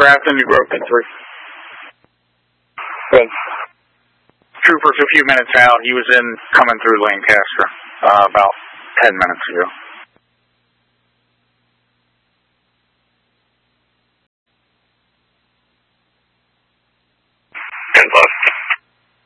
Grafton, New Grove, 3. Good. Trooper's a few minutes out. He was coming through Lancaster about 10 minutes ago.